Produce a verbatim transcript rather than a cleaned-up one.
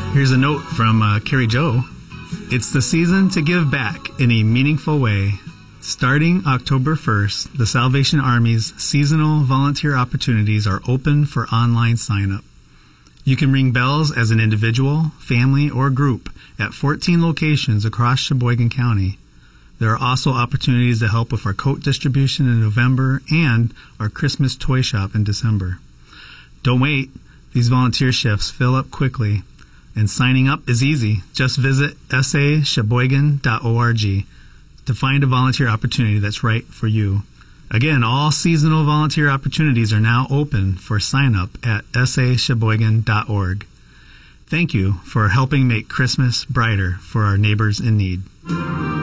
Here's a note from uh, Carrie Jo. It's the season to give back in a meaningful way. Starting October first, the Salvation Army's seasonal volunteer opportunities are open for online sign-up. You can ring bells as an individual, family, or group at fourteen locations across Sheboygan County. There are also opportunities to help with our coat distribution in November and our Christmas toy shop in December. Don't wait. These volunteer shifts fill up quickly, and signing up is easy. Just visit s a sheboygan dot org to find a volunteer opportunity that's right for you. Again, all seasonal volunteer opportunities are now open for sign-up at s a sheboygan dot org. Thank you for helping make Christmas brighter for our neighbors in need.